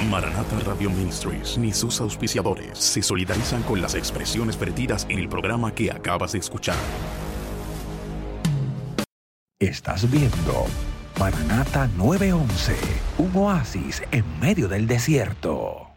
Maranatha Radio Ministries ni sus auspiciadores se solidarizan con las expresiones vertidas en el programa que acabas de escuchar. Estás viendo Maranatha 911, un oasis en medio del desierto.